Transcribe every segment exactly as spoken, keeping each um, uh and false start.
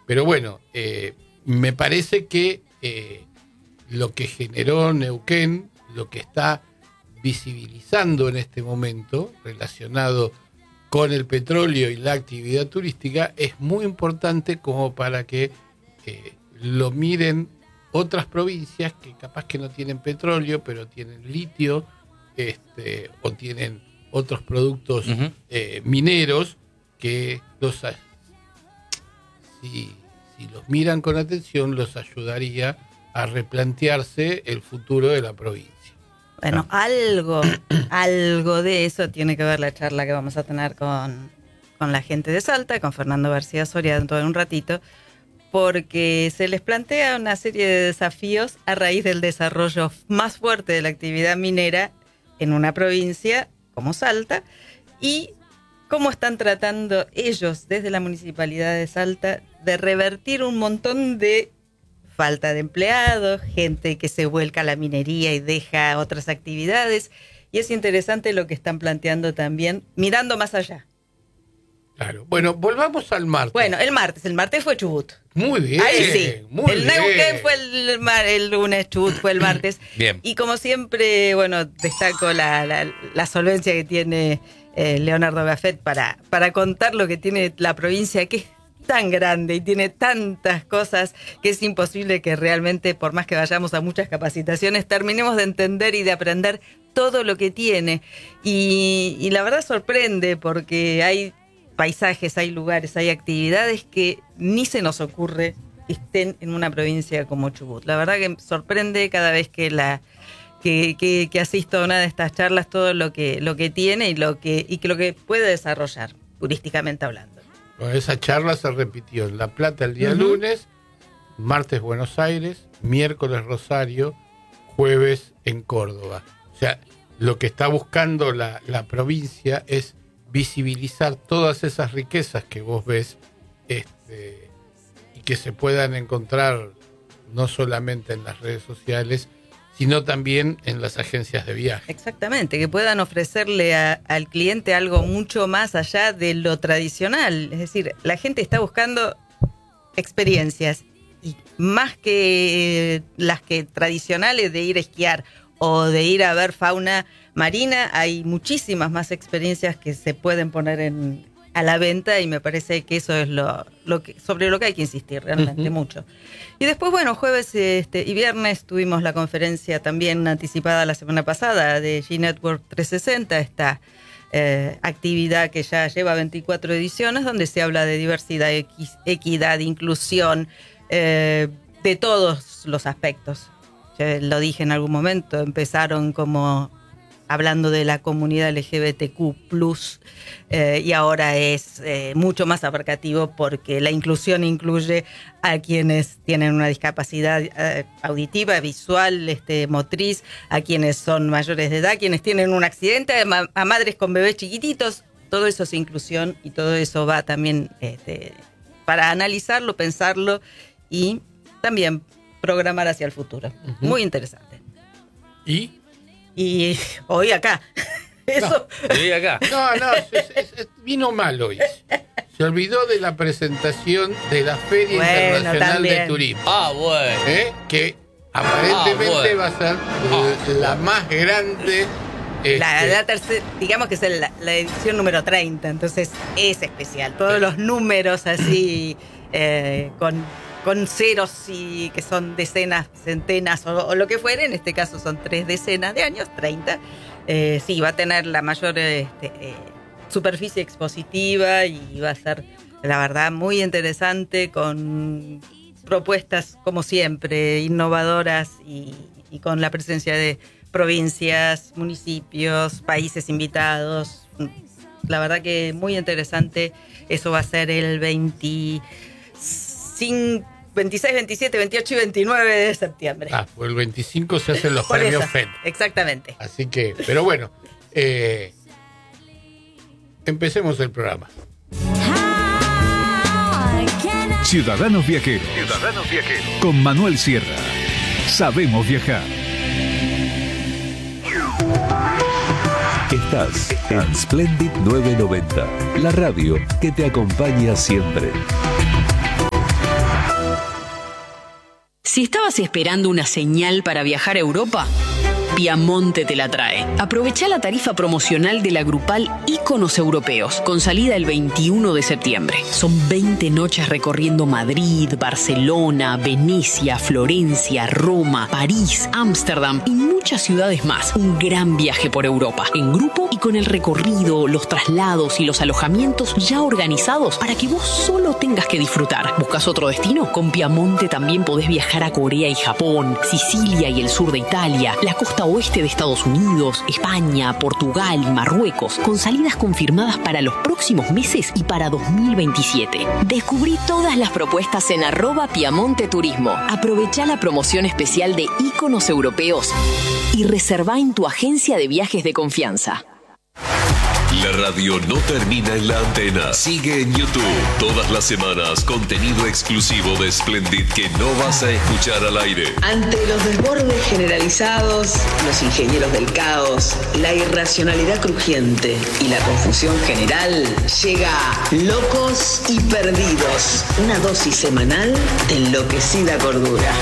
pero bueno, eh, me parece que eh, lo que generó Neuquén, lo que está visibilizando en este momento, relacionado con el petróleo y la actividad turística, es muy importante como para que eh, lo miren otras provincias que capaz que no tienen petróleo, pero tienen litio, este, o tienen otros productos uh-huh. eh, mineros que los si, si los miran con atención los ayudaría a replantearse el futuro de la provincia. Bueno, ah. algo, algo de eso tiene que ver la charla que vamos a tener con, con la gente de Salta, con Fernando García Soria dentro de un ratito, porque se les plantea una serie de desafíos a raíz del desarrollo más fuerte de la actividad minera en una provincia como Salta, y cómo están tratando ellos desde la Municipalidad de Salta de revertir un montón de falta de empleados, gente que se vuelca a la minería y deja otras actividades, y es interesante lo que están planteando también, mirando más allá. Claro. Bueno, volvamos al martes. Bueno, el martes, el martes fue Chubut. Muy bien. Ahí sí. Muy el bien. Neuquén fue el, el lunes, Chubut fue el martes. Bien. Y como siempre, bueno, destaco la, la, la solvencia que tiene eh, Leonardo Gaffet para, para contar lo que tiene la provincia, que es tan grande y tiene tantas cosas que es imposible que realmente, por más que vayamos a muchas capacitaciones, terminemos de entender y de aprender todo lo que tiene. Y, y la verdad sorprende porque hay paisajes, hay lugares, hay actividades que ni se nos ocurre estén en una provincia como Chubut. La verdad que sorprende cada vez que la que, que, que asisto a una de estas charlas todo lo que lo que tiene y lo que y que lo que puede desarrollar turísticamente hablando. Bueno, esa charla se repitió en La Plata el día uh-huh. lunes, martes Buenos Aires, miércoles Rosario, jueves en Córdoba. O sea, lo que está buscando la, la provincia es visibilizar todas esas riquezas que vos ves este, y que se puedan encontrar no solamente en las redes sociales, sino también en las agencias de viaje. Exactamente, que puedan ofrecerle a, al cliente algo mucho más allá de lo tradicional. Es decir, la gente está buscando experiencias, y más que las que tradicionales de ir a esquiar o de ir a ver fauna marina, hay muchísimas más experiencias que se pueden poner en, a la venta, y me parece que eso es lo, lo que, sobre lo que hay que insistir realmente uh-huh. mucho. Y después, bueno, jueves este, y viernes tuvimos la conferencia también anticipada la semana pasada de G-Network trescientos sesenta, esta eh, actividad que ya lleva veinticuatro ediciones, donde se habla de diversidad, equi- equidad, inclusión, eh, de todos los aspectos. Ya lo dije en algún momento, empezaron como hablando de la comunidad L G B T Q plus, eh, y ahora es eh, mucho más abarcativo porque la inclusión incluye a quienes tienen una discapacidad eh, auditiva, visual, este, motriz, a quienes son mayores de edad, quienes tienen un accidente, a, ma- a madres con bebés chiquititos. Todo eso es inclusión, y todo eso va también este, para analizarlo, pensarlo y también programar hacia el futuro. Uh-huh. Muy interesante. ¿Y? Y hoy acá. Eso. No, hoy acá. No, no, es, es, es, vino mal hoy. Se olvidó de la presentación de la Feria bueno, Internacional también. de Turismo. Ah, bueno. ¿Eh? Que aparentemente ah, bueno. va a ser ah, la, la más grande. Este... La, la tercera, digamos que es la, la edición número treinta, entonces es especial. Todos sí. los números así, eh, con, con ceros y que son decenas, centenas o, o lo que fuere, en este caso son tres decenas de años, treinta. Eh, sí, va a tener la mayor este, eh, superficie expositiva y va a ser, la verdad, muy interesante, con propuestas, como siempre, innovadoras y, y con la presencia de provincias, municipios, países invitados. La verdad que muy interesante. Eso va a ser el veinticinco, veintiséis, veintisiete, veintiocho y veintinueve de septiembre. Ah, pues el veinticinco se hacen los Por premios eso, F E D. Exactamente. Así que, pero bueno, eh, empecemos el programa. Ciudadanos Viajeros. Ciudadanos Viajeros. Con Manuel Sierra. Sabemos viajar. Estás en Splendid novecientos noventa, la radio que te acompaña siempre. Si estabas esperando una señal para viajar a Europa, Piamonte te la trae. Aprovecha la tarifa promocional de la grupal Íconos Europeos, con salida el veintiuno de septiembre. Son veinte noches recorriendo Madrid, Barcelona, Venecia, Florencia, Roma, París, Ámsterdam y muchas ciudades más. Un gran viaje por Europa, en grupo y con el recorrido, los traslados y los alojamientos ya organizados para que vos solo tengas que disfrutar. ¿Buscas otro destino? Con Piamonte también podés viajar a Corea y Japón, Sicilia y el sur de Italia, la costa oeste de Estados Unidos, España, Portugal y Marruecos, con salidas confirmadas para los próximos meses y para dos mil veintisiete. Descubrí todas las propuestas en arroba Piamonte Turismo. Aprovechá la promoción especial de Íconos Europeos y reservá en tu agencia de viajes de confianza. La radio no termina en la antena. Sigue en YouTube. Todas las semanas, contenido exclusivo de Splendid que no vas a escuchar al aire. Ante los desbordes generalizados, los ingenieros del caos, la irracionalidad crujiente y la confusión general, llega Locos y Perdidos. Una dosis semanal de enloquecida cordura.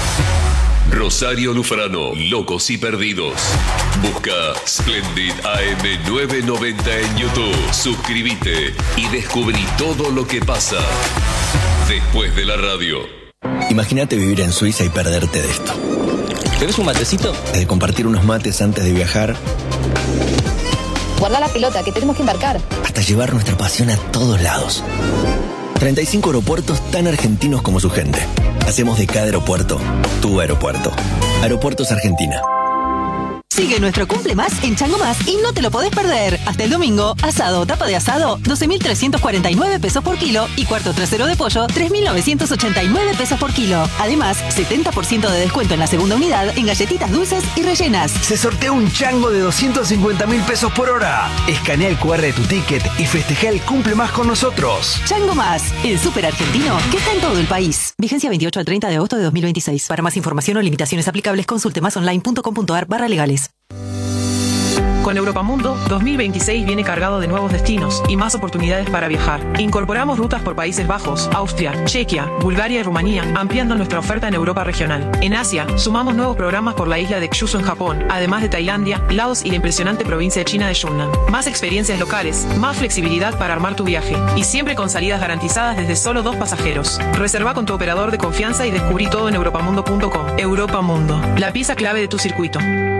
Rosario Lufrano, Locos y Perdidos. Busca Splendid A M novecientos noventa en YouTube. Suscríbete y descubrí todo lo que pasa después de la radio. Imagínate vivir en Suiza y perderte de esto. ¿Tenés un matecito? De compartir unos mates antes de viajar. Guarda la pelota, que tenemos que embarcar. Hasta llevar nuestra pasión a todos lados. treinta y cinco aeropuertos tan argentinos como su gente. Hacemos de cada aeropuerto tu aeropuerto. Aeropuertos Argentina. Sigue nuestro Cumple Más en Chango Más y no te lo podés perder. Hasta el domingo, asado, tapa de asado, doce mil trescientos cuarenta y nueve pesos por kilo y cuarto trasero de pollo, tres mil novecientos ochenta y nueve pesos por kilo. Además, setenta por ciento de descuento en la segunda unidad en galletitas dulces y rellenas. Se sortea un chango de doscientos cincuenta mil pesos por hora. Escanea el cu erre de tu ticket y festeja el Cumple Más con nosotros. Chango Más, el súper argentino que está en todo el país. Vigencia veintiocho al treinta de agosto de dos mil veintiséis. Para más información o limitaciones aplicables, consulte masonline punto com punto ar barra legales. Con Europamundo, dos mil veintiséis viene cargado de nuevos destinos y más oportunidades para viajar. Incorporamos rutas por Países Bajos, Austria, Chequia, Bulgaria y Rumanía, ampliando nuestra oferta en Europa regional. En Asia, sumamos nuevos programas por la isla de Kyushu en Japón, además de Tailandia, Laos y la impresionante provincia de China de Yunnan. Más experiencias locales, más flexibilidad para armar tu viaje y siempre con salidas garantizadas desde solo dos pasajeros. Reserva con tu operador de confianza y descubrí todo en europamundo punto com. Europamundo, la pieza clave de tu circuito.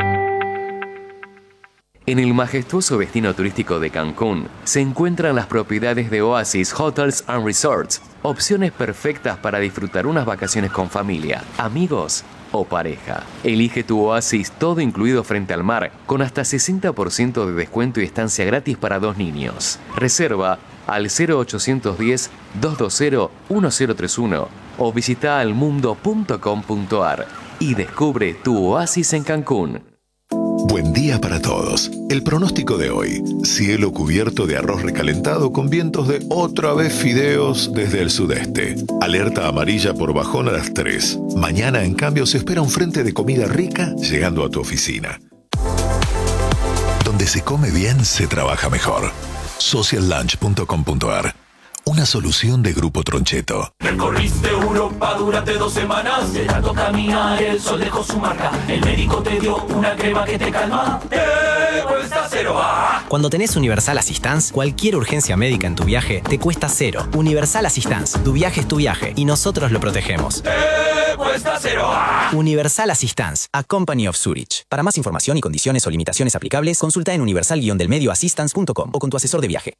En el majestuoso destino turístico de Cancún se encuentran las propiedades de Oasis Hotels and Resorts, opciones perfectas para disfrutar unas vacaciones con familia, amigos o pareja. Elige tu oasis todo incluido frente al mar, con hasta sesenta por ciento de descuento y estancia gratis para dos niños. Reserva al cero ochocientos diez, doscientos veinte, diez treinta y uno o visita almundo punto com punto ar y descubre tu oasis en Cancún. Buen día para todos. El pronóstico de hoy: cielo cubierto de arroz recalentado con vientos de otra vez fideos desde el sudeste. Alerta amarilla por bajón a las tres. Mañana, en cambio, se espera un frente de comida rica llegando a tu oficina. Donde se come bien, se trabaja mejor. social lunch punto com punto ar. Una solución de Grupo Troncheto. Recorriste Europa durante dos semanas. De tanto caminar, el sol dejó su marca. El médico te dio una crema que te calma. Te cuesta cero. ¡Ah! Cuando tenés Universal Assistance, cualquier urgencia médica en tu viaje te cuesta cero. Universal Assistance. Tu viaje es tu viaje y nosotros lo protegemos. Te cuesta cero. ¡Ah! Universal Assistance. A Company of Zurich. Para más información y condiciones o limitaciones aplicables, consulta en universal del medio assistance punto com o con tu asesor de viaje.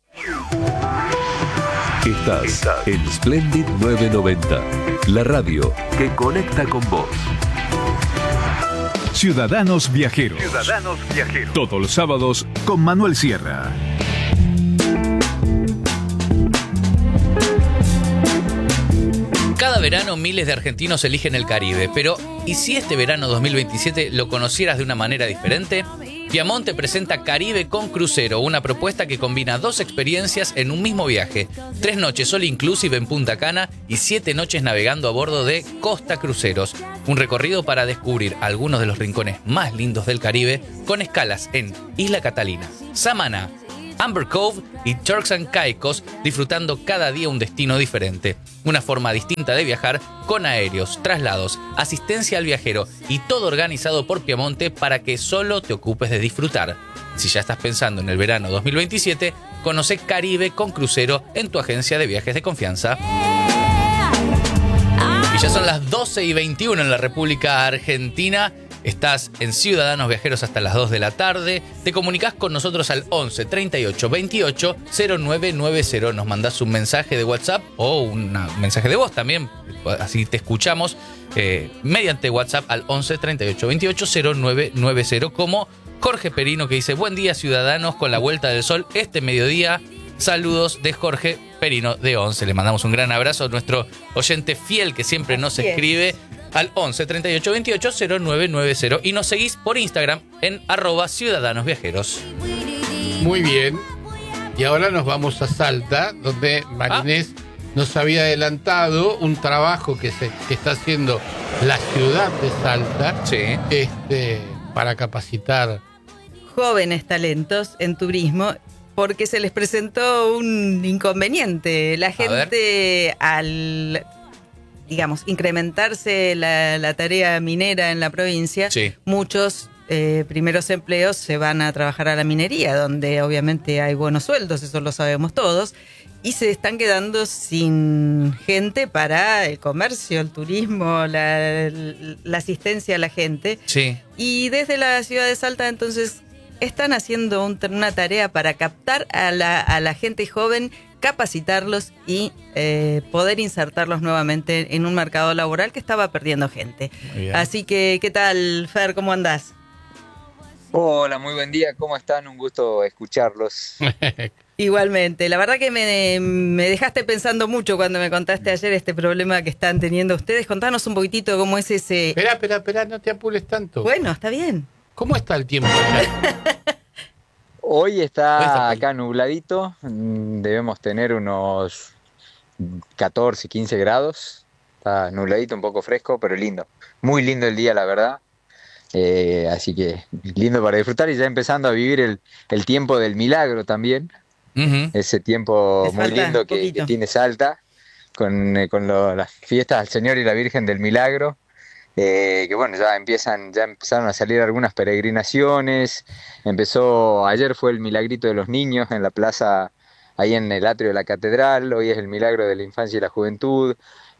Estás, Estás en Splendid novecientos noventa, la radio que conecta con vos. Ciudadanos Viajeros. Ciudadanos Viajeros. Todos los sábados con Manuel Sierra. Cada verano miles de argentinos eligen el Caribe, pero ¿y si este verano dos mil veintisiete lo conocieras de una manera diferente? Piamonte presenta Caribe con Crucero, una propuesta que combina dos experiencias en un mismo viaje. Tres noches all inclusive en Punta Cana y siete noches navegando a bordo de Costa Cruceros. Un recorrido para descubrir algunos de los rincones más lindos del Caribe con escalas en Isla Catalina, Samaná, Amber Cove y Turks and Caicos, disfrutando cada día un destino diferente. Una forma distinta de viajar con aéreos, traslados, asistencia al viajero y todo organizado por Piamonte para que solo te ocupes de disfrutar. Si ya estás pensando en el verano dos mil veintisiete, conoce Caribe con crucero en tu agencia de viajes de confianza. Y ya son las doce y veintiuno en la República Argentina. Estás en Ciudadanos Viajeros hasta las dos de la tarde. Te comunicás con nosotros al once treinta y ocho veintiocho cero nueve nueve cero. Nos mandás un mensaje de WhatsApp o un mensaje de voz también. Así te escuchamos eh, mediante WhatsApp al once treinta y ocho veintiocho cero nueve nueve cero. Como Jorge Perino, que dice: buen día, Ciudadanos, con la vuelta del sol este mediodía. Saludos de Jorge Perino de once. Le mandamos un gran abrazo a nuestro oyente fiel que siempre nos escribe al once treinta y ocho veintiocho cero nueve nueve cero. Y nos seguís por Instagram en arroba Ciudadanos Viajeros. Muy bien. Y ahora nos vamos a Salta, donde Marinés ah. nos había adelantado un trabajo que, se, que está haciendo la ciudad de Salta sí. este, para capacitar jóvenes talentos en turismo, porque se les presentó un inconveniente. La gente, al, digamos, incrementarse la, la tarea minera en la provincia, sí. muchos eh, primeros empleos se van a trabajar a la minería, donde obviamente hay buenos sueldos, eso lo sabemos todos, y se están quedando sin gente para el comercio, el turismo, la, la asistencia a la gente. Sí. Y desde la ciudad de Salta, entonces, están haciendo un, una tarea para captar a la, a la gente joven, capacitarlos y eh, poder insertarlos nuevamente en un mercado laboral que estaba perdiendo gente. Así que, ¿qué tal, Fer? ¿Cómo andás? Hola, muy buen día. ¿Cómo están? Un gusto escucharlos. Igualmente. La verdad que me, me dejaste pensando mucho cuando me contaste ayer este problema que están teniendo ustedes. Contanos un poquitito cómo es ese... Espera, espera, espera, no te apures tanto. Bueno, está bien. ¿Cómo está el tiempo allá? Hoy está acá nubladito, debemos tener unos catorce, quince grados, está nubladito, un poco fresco, pero lindo, muy lindo el día, la verdad, eh, así que lindo para disfrutar y ya empezando a vivir el, el tiempo del milagro también, uh-huh. ese tiempo muy lindo que, que tiene Salta, con, eh, con lo, las fiestas al Señor y la Virgen del Milagro. Eh, que bueno, ya empiezan, ya empezaron a salir algunas peregrinaciones. Empezó, ayer fue el Milagrito de los Niños en la plaza, ahí en el atrio de la catedral. Hoy es el Milagro de la Infancia y la Juventud.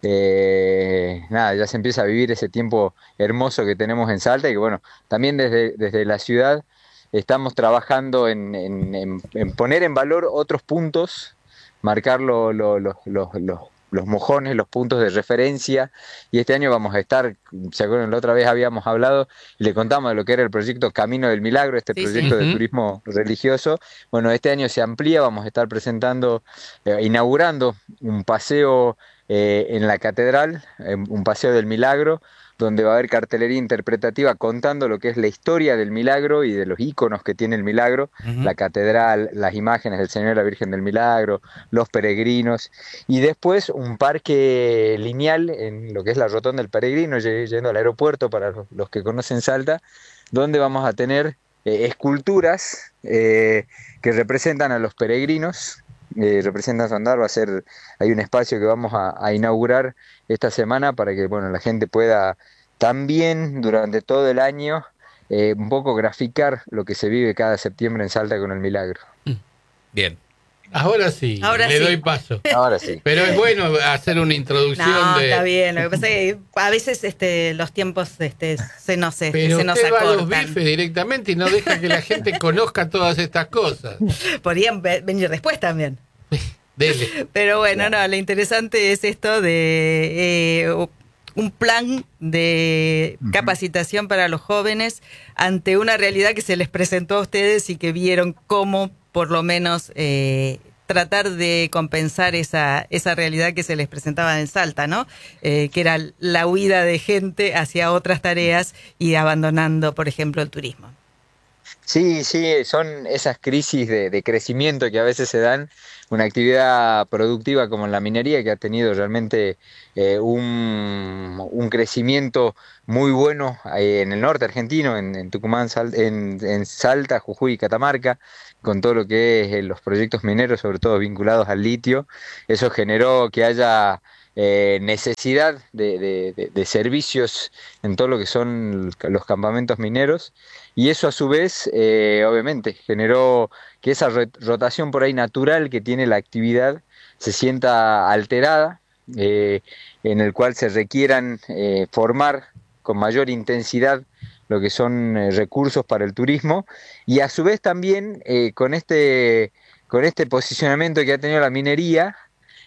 Eh, nada, ya se empieza a vivir ese tiempo hermoso que tenemos en Salta y que bueno, también desde, desde la ciudad estamos trabajando en, en, en, en poner en valor otros puntos, marcar lo, lo, lo, lo, lo, los mojones, los puntos de referencia, y este año vamos a estar, ¿se acuerdan? La otra vez habíamos hablado y le contamos de lo que era el proyecto Camino del Milagro, este sí, proyecto sí. de turismo religioso. Bueno, este año se amplía, vamos a estar presentando, eh, inaugurando un paseo eh, en la catedral, eh, un paseo del milagro, donde va a haber cartelería interpretativa contando lo que es la historia del milagro y de los íconos que tiene el milagro, uh-huh. la catedral, las imágenes del Señor y la Virgen del Milagro, los peregrinos, y después un parque lineal en lo que es la Rotonda del Peregrino, yendo al aeropuerto para los que conocen Salta, donde vamos a tener eh, esculturas eh, que representan a los peregrinos, Eh, representan su andar. Va a ser, hay un espacio que vamos a, a inaugurar esta semana para que bueno, la gente pueda también durante todo el año eh, un poco graficar lo que se vive cada septiembre en Salta con el milagro. Bien. Ahora sí, Ahora le sí. doy paso. Ahora sí. Pero es bueno hacer una introducción. No, de... está bien. Lo que pasa es que a veces este, los tiempos este, se nos, Pero se nos usted acortan. va a los bifes directamente y no deja que la gente conozca todas estas cosas. Podrían venir después también. Dele. Pero bueno, no, lo interesante es esto de eh, un plan de capacitación para los jóvenes ante una realidad que se les presentó a ustedes y que vieron cómo por lo menos eh, tratar de compensar esa, esa realidad que se les presentaba en Salta, ¿no? Eh, que era la huida de gente hacia otras tareas y abandonando, por ejemplo, el turismo. Sí, sí, son esas crisis de, de crecimiento que a veces se dan. Una actividad productiva como la minería que ha tenido realmente eh, un, un crecimiento muy bueno eh, en el norte argentino, en, en Tucumán, Sal, en, en Salta, Jujuy y Catamarca, con todo lo que es eh, los proyectos mineros, sobre todo vinculados al litio. Eso generó que haya eh, necesidad de, de, de, de servicios en todo lo que son los campamentos mineros. Y eso a su vez, eh, obviamente, generó que esa rotación por ahí natural que tiene la actividad se sienta alterada, eh, en el cual se requieran eh, formar con mayor intensidad lo que son eh, recursos para el turismo, y a su vez también eh, con, este, con este posicionamiento que ha tenido la minería.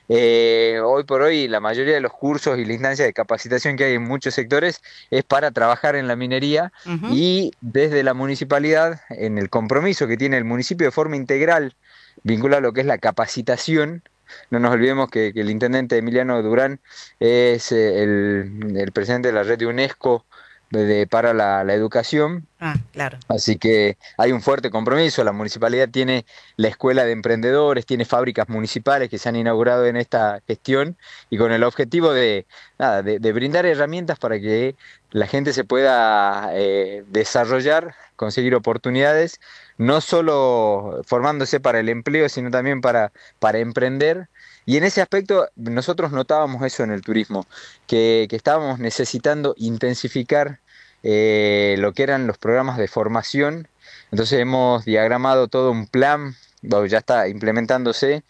Eh, hoy por hoy la mayoría de los cursos y las instancias de capacitación que hay en muchos sectores es para trabajar en la minería. Uh-huh. Y desde la municipalidad, en el compromiso que tiene el municipio de forma integral, vinculado a lo que es la capacitación. No nos olvidemos que, que el intendente Emiliano Durán es el, el presidente de la red de UNESCO de, para la, la educación. Ah, claro. Así que hay un fuerte compromiso. La municipalidad tiene la escuela de emprendedores, tiene fábricas municipales que se han inaugurado en esta gestión, y con el objetivo de, nada, de, de brindar herramientas para que la gente se pueda eh, desarrollar, conseguir oportunidades, no solo formándose para el empleo, sino también para, para emprender. Y en ese aspecto nosotros notábamos eso en el turismo, que, que estábamos necesitando intensificar eh, lo que eran los programas de formación. Entonces hemos diagramado todo un plan, bueno, ya está implementándose,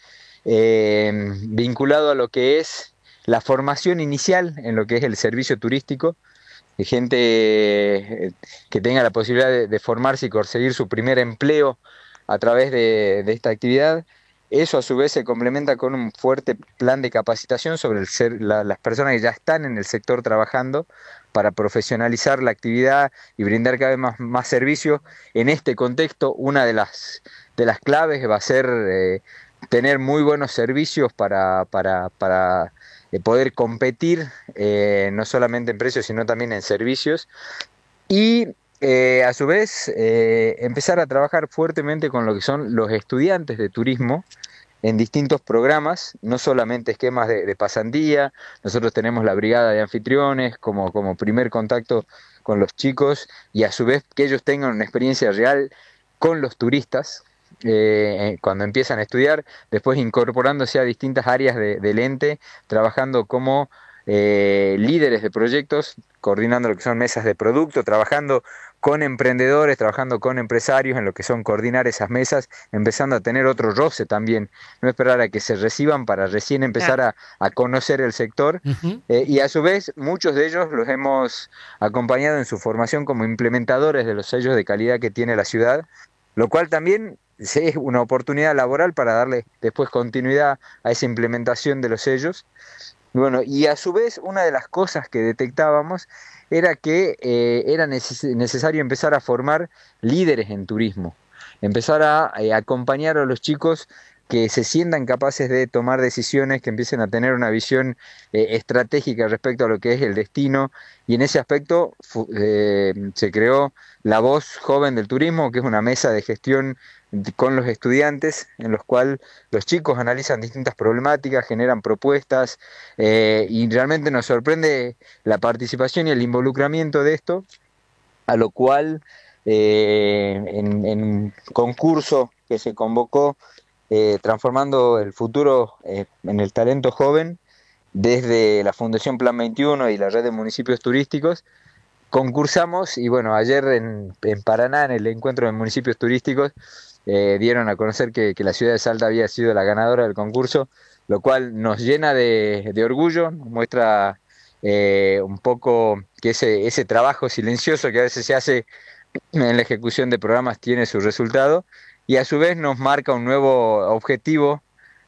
eh, vinculado a lo que es la formación inicial en lo que es el servicio turístico, de gente que tenga la posibilidad de, de formarse y conseguir su primer empleo a través de, de esta actividad. Eso a su vez se complementa con un fuerte plan de capacitación sobre el ser, la, las personas que ya están en el sector trabajando, para profesionalizar la actividad y brindar cada vez más, más servicios. En este contexto, una de las, de las claves va a ser eh, tener muy buenos servicios para, para, para eh, poder competir, eh, no solamente en precios, sino también en servicios. Y Eh, a su vez, eh, empezar a trabajar fuertemente con lo que son los estudiantes de turismo en distintos programas, no solamente esquemas de, de pasantía. Nosotros tenemos la brigada de anfitriones como, como primer contacto con los chicos, y a su vez que ellos tengan una experiencia real con los turistas eh, cuando empiezan a estudiar, después incorporándose a distintas áreas de, del ente, trabajando como Eh, líderes de proyectos, coordinando lo que son mesas de producto, trabajando con emprendedores, trabajando con empresarios en lo que son coordinar esas mesas, empezando a tener otro roce también, no esperar a que se reciban para recién empezar a, a conocer el sector. Uh-huh. eh, y a su vez muchos de ellos los hemos acompañado en su formación como implementadores de los sellos de calidad que tiene la ciudad, lo cual también es una oportunidad laboral para darle después continuidad a esa implementación de los sellos. Bueno, y a su vez una de las cosas que detectábamos era que eh, era neces- necesario empezar a formar líderes en turismo, empezar a eh, acompañar a los chicos que se sientan capaces de tomar decisiones, que empiecen a tener una visión eh, estratégica respecto a lo que es el destino, y en ese aspecto fu- eh, se creó la Voz Joven del Turismo, que es una mesa de gestión con los estudiantes, en los cuales los chicos analizan distintas problemáticas, generan propuestas, eh, y realmente nos sorprende la participación y el involucramiento de esto, a lo cual eh, en, en un concurso que se convocó, eh, Transformando el Futuro eh, en el Talento Joven, desde la Fundación Plan veintiuno y la Red de Municipios Turísticos, concursamos, y bueno, ayer en, en Paraná, en el encuentro de municipios turísticos, eh, dieron a conocer que, que la ciudad de Salta había sido la ganadora del concurso, lo cual nos llena de, de orgullo, muestra eh, un poco que ese, ese trabajo silencioso que a veces se hace en la ejecución de programas tiene su resultado, y a su vez nos marca un nuevo objetivo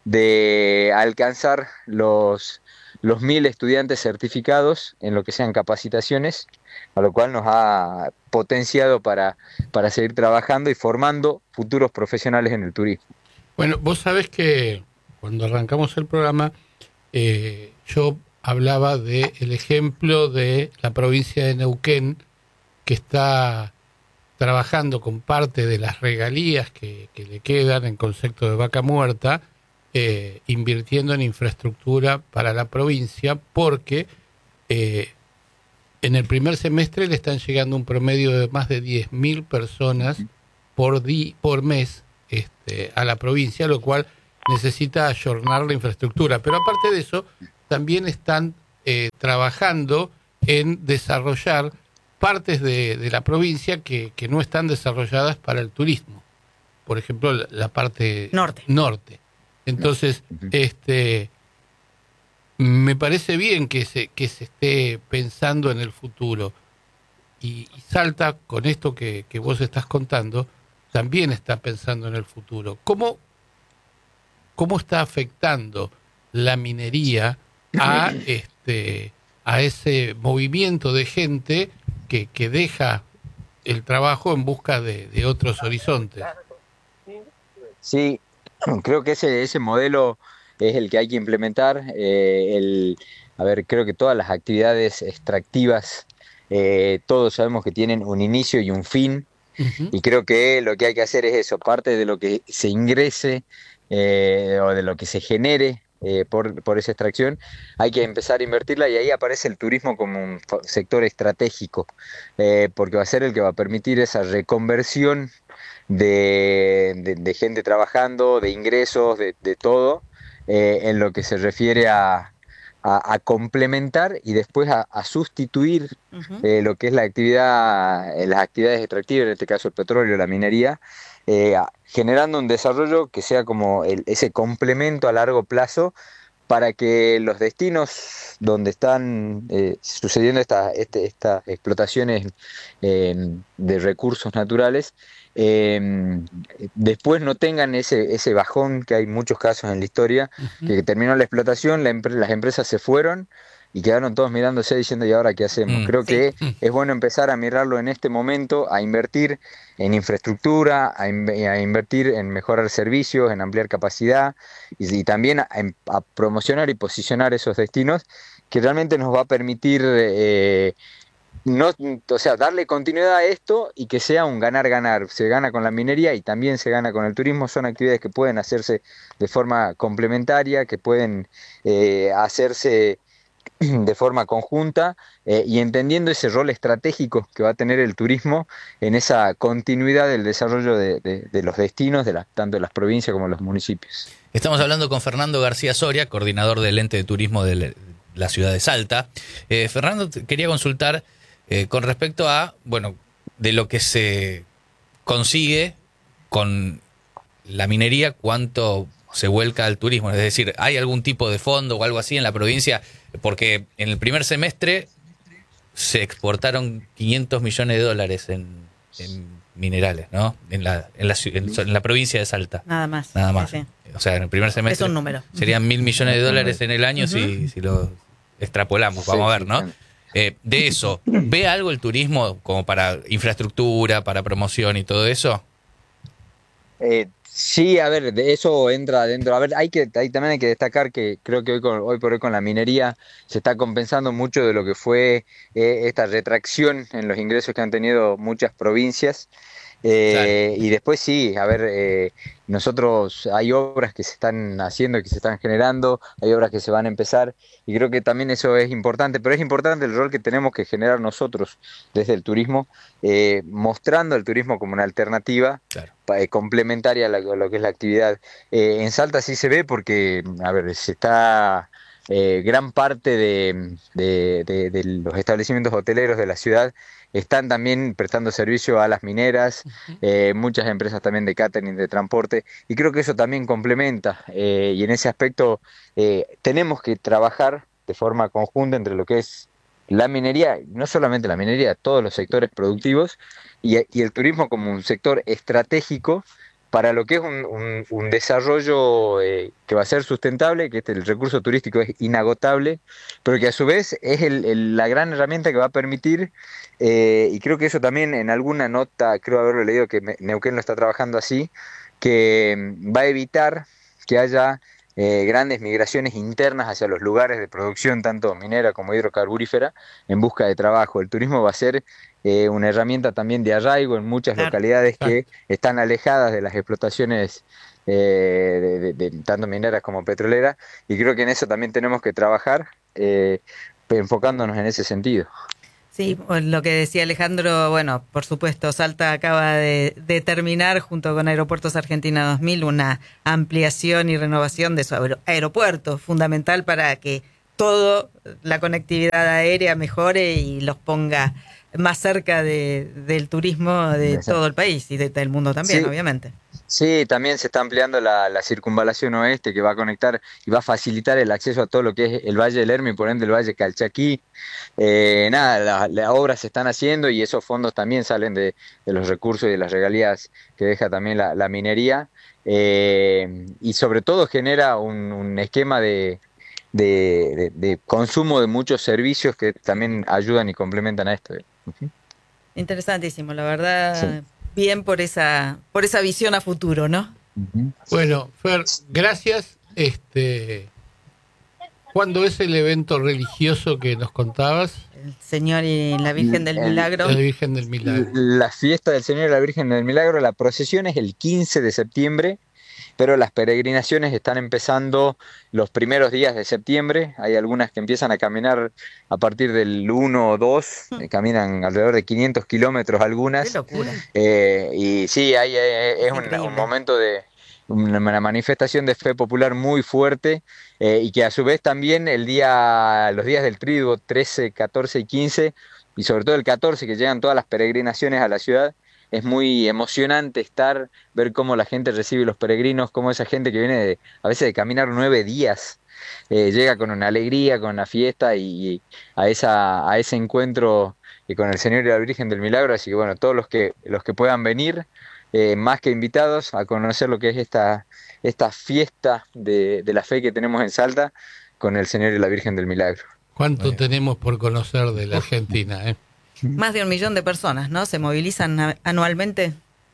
de alcanzar los, los mil estudiantes certificados en lo que sean capacitaciones, a lo cual nos ha potenciado para, para seguir trabajando y formando futuros profesionales en el turismo. Bueno, vos sabés que cuando arrancamos el programa, eh, yo hablaba del ejemplo de la provincia de Neuquén, que está trabajando con parte de las regalías que, que le quedan en concepto de vaca muerta, eh, invirtiendo en infraestructura para la provincia, porque eh, en el primer semestre le están llegando un promedio de más de diez mil personas por, di, por mes este, a la provincia, lo cual necesita ayornar la infraestructura. Pero aparte de eso, también están eh, trabajando en desarrollar partes de, de la provincia que, que no están desarrolladas para el turismo. Por ejemplo, la, la parte norte. norte. Entonces, este, me parece bien que se, que se esté pensando en el futuro. Y, y Salta, con esto que, que vos estás contando, también está pensando en el futuro. ¿Cómo, cómo está afectando la minería a este a ese movimiento de gente que, que deja el trabajo en busca de, de otros horizontes? Sí, creo que ese, ese modelo es el que hay que implementar. Eh, el, a ver, creo que todas las actividades extractivas, eh, todos sabemos que tienen un inicio y un fin. Uh-huh. Y creo que lo que hay que hacer es eso, parte de lo que se ingrese eh, o de lo que se genere eh, por, por esa extracción, hay que empezar a invertirla, y ahí aparece el turismo como un sector estratégico, eh, porque va a ser el que va a permitir esa reconversión de, de, de gente trabajando, de ingresos, de, de todo, eh, en lo que se refiere a... A, a complementar y después a, a sustituir uh-huh. eh, lo que es la actividad, eh, las actividades extractivas, en este caso el petróleo, la minería, eh, generando un desarrollo que sea como el, ese complemento a largo plazo para que los destinos donde están eh, sucediendo estas este, estas explotaciones eh, de recursos naturales eh, después no tengan ese, ese bajón que hay muchos casos en la historia, uh-huh. que terminó la explotación, la empre- las empresas se fueron y quedaron todos mirándose diciendo ¿y ahora qué hacemos? Mm, Creo sí. que es bueno empezar a mirarlo en este momento, a invertir en infraestructura, a, in- a invertir en mejorar servicios, en ampliar capacidad y, y también a, a promocionar y posicionar esos destinos que realmente nos va a permitir eh, no, o sea, darle continuidad a esto y que sea un ganar-ganar. Se gana con la minería y también se gana con el turismo. Son actividades que pueden hacerse de forma complementaria, que pueden eh, hacerse de forma conjunta eh, y entendiendo ese rol estratégico que va a tener el turismo en esa continuidad del desarrollo de, de, de los destinos, de la, tanto de las provincias como de los municipios. Estamos hablando con Fernando García Soria, coordinador del ente de turismo de la ciudad de Salta. Eh, Fernando, quería consultar Eh, con respecto a, bueno, de lo que se consigue con la minería, cuánto se vuelca al turismo. Es decir, ¿hay algún tipo de fondo o algo así en la provincia? Porque en el primer semestre se exportaron quinientos millones de dólares en, en minerales, ¿no? En la, en, la, en, en la provincia de Salta. Nada más. Nada más. Sí, sí. O sea, en el primer semestre es un número. Serían mil millones de dólares en el año uh-huh. si, si lo extrapolamos. Vamos sí, a ver, ¿no? Sí. Eh, de eso, ¿ve algo el turismo como para infraestructura, para promoción y todo eso? Eh, sí, a ver, de eso entra dentro. A ver, hay que, hay, también hay que destacar que creo que hoy, con, hoy por hoy con la minería se está compensando mucho de lo que fue eh, esta retracción en los ingresos que han tenido muchas provincias. Eh, y después sí, a ver, eh, nosotros hay obras que se están haciendo, que se están generando, hay obras que se van a empezar y creo que también eso es importante, pero es importante el rol que tenemos que generar nosotros desde el turismo, eh, mostrando el turismo como una alternativa claro. pa, eh, complementaria a, la, a lo que es la actividad. Eh, en Salta sí se ve porque, a ver, se está... Eh, gran parte de, de, de, de los establecimientos hoteleros de la ciudad están también prestando servicio a las mineras, uh-huh. eh, muchas empresas también de catering, de transporte, y creo que eso también complementa, eh, y en ese aspecto eh, tenemos que trabajar de forma conjunta entre lo que es la minería, no solamente la minería, todos los sectores productivos, y, y el turismo como un sector estratégico para lo que es un, un, un desarrollo eh, que va a ser sustentable, que este, el recurso turístico es inagotable, pero que a su vez es el, el, la gran herramienta que va a permitir, eh, y creo que eso también en alguna nota, creo haberlo leído, que Neuquén lo está trabajando así, que va a evitar que haya eh, grandes migraciones internas hacia los lugares de producción, tanto minera como hidrocarburífera, en busca de trabajo. El turismo va a ser eh, una herramienta también de arraigo en muchas claro, localidades claro. que están alejadas de las explotaciones eh, de, de, de, tanto mineras como petroleras, y creo que en eso también tenemos que trabajar, eh, enfocándonos en ese sentido. Sí, lo que decía Alejandro, bueno, por supuesto, Salta acaba de, de terminar junto con Aeropuertos Argentina dos mil una ampliación y renovación de su aeropuerto, fundamental para que toda la conectividad aérea mejore y los ponga más cerca de, del turismo de Exacto. todo el país y de, del mundo también, sí. obviamente. Sí, también se está ampliando la, la circunvalación oeste, que va a conectar y va a facilitar el acceso a todo lo que es el Valle del Hermi, por ende el Valle Calchaquí. Eh, nada, las la obras se están haciendo y esos fondos también salen de, de los recursos y de las regalías que deja también la, la minería. Eh, y sobre todo genera un, un esquema de, de, de, de consumo de muchos servicios que también ayudan y complementan a esto. Uh-huh. Interesantísimo, la verdad... Sí. Bien por esa por esa visión a futuro, ¿no? Bueno, Fer, gracias. Este, ¿cuándo es el evento religioso que nos contabas? El Señor y la Virgen del Milagro. La Virgen del Milagro. La fiesta del Señor y la Virgen del Milagro, la procesión es el quince de septiembre, pero las peregrinaciones están empezando los primeros días de septiembre. Hay algunas que empiezan a caminar a partir del uno o dos, eh, caminan alrededor de quinientos kilómetros algunas. ¡Qué locura! Eh, y sí, hay, eh, es un, un momento de una manifestación de fe popular muy fuerte, eh, y que a su vez también el día, los días del Tríduo, trece, catorce y quince, y sobre todo el catorce, que llegan todas las peregrinaciones a la ciudad. Es muy emocionante estar, ver cómo la gente recibe los peregrinos, cómo esa gente que viene de, a veces de caminar nueve días, eh, llega con una alegría, con una fiesta y, y a esa a ese encuentro y con el Señor y la Virgen del Milagro. Así que bueno, todos los que los que puedan venir, eh, más que invitados a conocer lo que es esta, esta fiesta de, de la fe que tenemos en Salta con el Señor y la Virgen del Milagro. ¿Cuánto bueno. tenemos por conocer de la Argentina, eh? Más de un millón de personas, ¿no? ¿Se movilizan anualmente?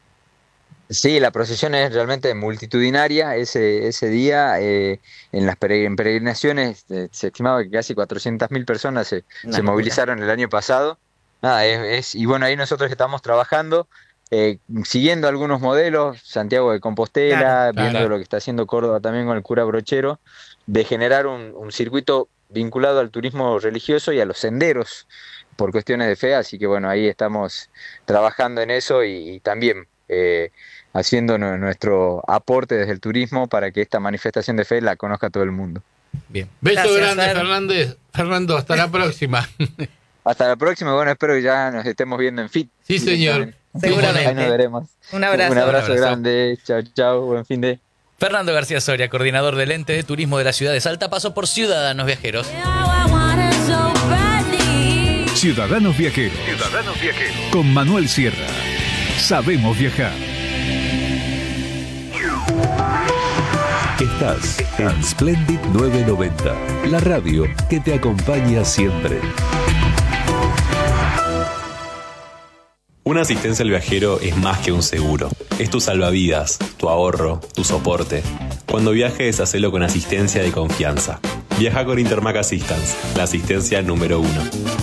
Sí, la procesión es realmente multitudinaria. Ese ese día, eh, en las peregrinaciones, eh, se estimaba que casi cuatrocientas mil personas se, se movilizaron el año pasado. Nada, es, es, y bueno, ahí nosotros estamos trabajando, eh, siguiendo algunos modelos, Santiago de Compostela, claro, viendo claro. lo que está haciendo Córdoba también con el cura Brochero, de generar un, un circuito vinculado al turismo religioso y a los senderos, por cuestiones de fe, así que bueno, ahí estamos trabajando en eso y, y también eh, haciendo no, nuestro aporte desde el turismo para que esta manifestación de fe la conozca todo el mundo. Bien. Beso Gracias, grande, Fer. Fernández. Fernando, hasta la próxima. Hasta la próxima, bueno, espero que ya nos estemos viendo en F I T. Sí, señor. Seguramente. Ahí nos veremos. Un abrazo. Un abrazo, Un abrazo. grande. Chao, chao. Buen fin de... Fernando García Soria, coordinador del ente de turismo de la ciudad de Salta, pasó por Ciudadanos Viajeros. Ciudadanos Viajeros. Ciudadanos Viajeros. Con Manuel Sierra. Sabemos viajar. Estás en Splendid novecientos noventa, la radio que te acompaña siempre. Una asistencia al viajero es más que un seguro. Es tu salvavidas, tu ahorro, tu soporte. Cuando viajes, hacelo con asistencia de confianza. Viaja con Intermac Assistance, la asistencia número uno.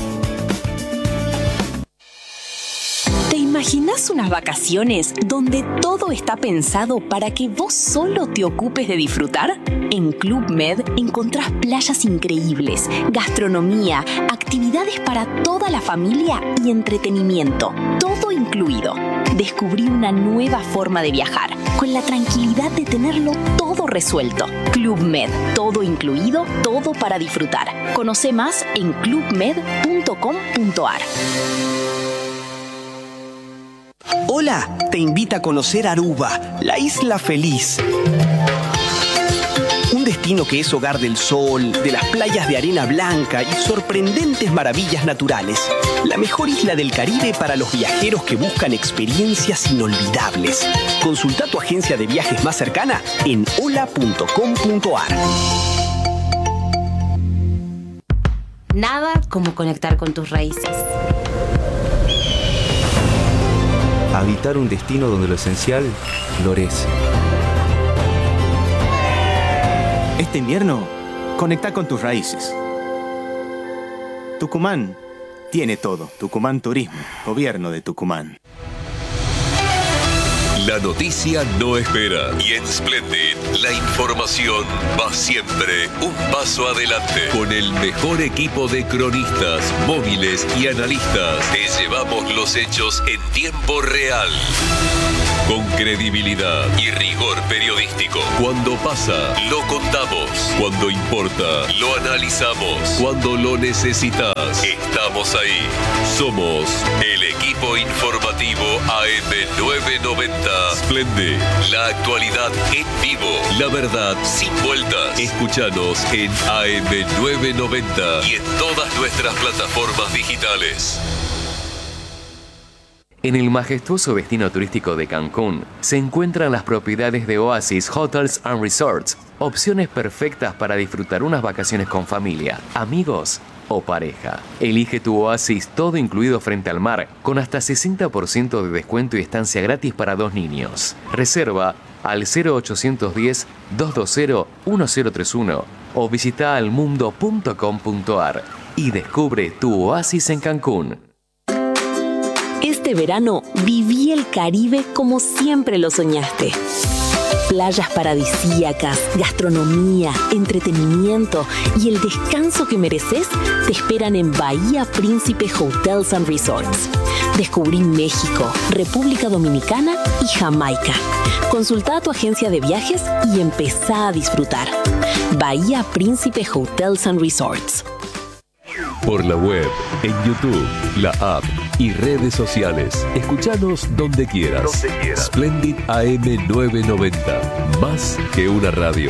¿Te imaginas unas vacaciones donde todo está pensado para que vos solo te ocupes de disfrutar? En Club Med encontrás playas increíbles, gastronomía, actividades para toda la familia y entretenimiento, todo incluido. Descubrí una nueva forma de viajar, con la tranquilidad de tenerlo todo resuelto. Club Med, todo incluido, todo para disfrutar. Conoce más en club med punto com punto a r. Hola, te invita a conocer Aruba, la isla feliz. Un destino que es hogar del sol, de las playas de arena blanca y sorprendentes maravillas naturales. La mejor isla del Caribe para los viajeros que buscan experiencias inolvidables. Consulta tu agencia de viajes más cercana en hola punto com punto a r. Nada como conectar con tus raíces. Habitar un destino donde lo esencial florece. Este invierno, conecta con tus raíces. Tucumán tiene todo. Tucumán Turismo, Gobierno de Tucumán. La noticia no espera y en Splendid la información va siempre un paso adelante. Con el mejor equipo de cronistas, móviles y analistas te llevamos los hechos en tiempo real. Con credibilidad y rigor periodístico. Cuando pasa, lo contamos. Cuando importa, lo analizamos. Cuando lo necesitas, estamos ahí. Somos el equipo informativo A M novecientos noventa. Splendid, la actualidad en vivo. La verdad sin vueltas. Escúchanos en A M novecientos noventa y en todas nuestras plataformas digitales. En el majestuoso destino turístico de Cancún se encuentran las propiedades de Oasis Hotels and Resorts, opciones perfectas para disfrutar unas vacaciones con familia, amigos o pareja. Elige tu oasis todo incluido frente al mar, con hasta sesenta por ciento de descuento y estancia gratis para dos niños. Reserva al cero ochocientos diez, doscientos veinte, mil treinta y uno o visita almundo punto com punto ar y descubre tu oasis en Cancún. Este verano viví el Caribe como siempre lo soñaste. Playas paradisíacas, gastronomía, entretenimiento y el descanso que mereces te esperan en Bahía Príncipe Hotels and Resorts. Descubrí México, República Dominicana y Jamaica. Consulta a tu agencia de viajes y empezá a disfrutar. Bahía Príncipe Hotels and Resorts. Por la web, en YouTube, la app y redes sociales. Escuchanos donde quieras. Donde quieras. Splendid A M novecientos noventa. Más que una radio.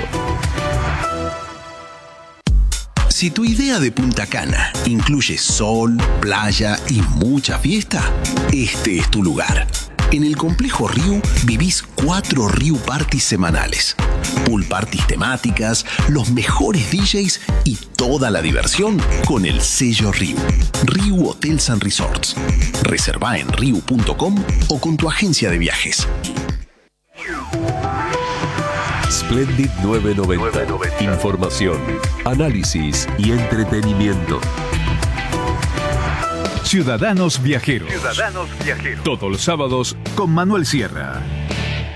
Si tu idea de Punta Cana incluye sol, playa y mucha fiesta, este es tu lugar. En el Complejo Riu vivís cuatro Riu Parties semanales. Pool parties temáticas, los mejores D Js y toda la diversión con el sello Riu. Riu Hotels and Resorts. Reserva en riu punto com o con tu agencia de viajes. Splendid novecientos noventa. Información, análisis y entretenimiento. Ciudadanos Viajeros. Ciudadanos Viajeros. Todos los sábados con Manuel Sierra.